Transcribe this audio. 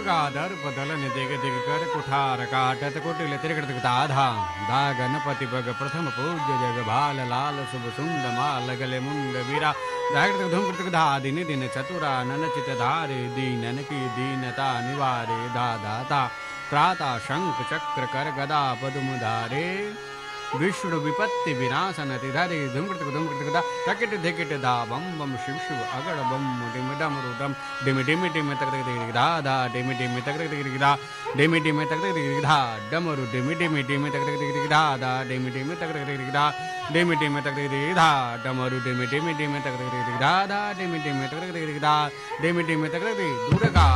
दुर्गाधर पदलन दिग दिग कर कुठार काटत कुटिल त्रिकृत धाधा धा गणपति पग प्रथम पूज्य जग भाल लाल शुभ सुंद माल गले मुंड वीरा धाकृत धूमकृत धा दिन दिन चतुरा नन चित धारे दीनन की दीनता निवारे धा धाता त्राता शंख चक्र कर गदा पदुम धारे विष्णु विपत्ति विनाशन तिधारे धूमकृत धा टकिट धिकिट धा बम बम शिव शिव अगड़ बम डिम डम रुदम डिमि डिमि डिमि तक तक धा धा डिमि डिमि तक तक धा डिमि डिमि तक तक धा डमरु डिमि डिमि डिमि तक तक धा धा डिमि डिमि तक तक धा डिमि डिमि तक तक धा डमरु डिमि डिमि डिमि तक तक धा धा डिमि डिमि तक तक धा डिमि डिमि तक तक दुर्गा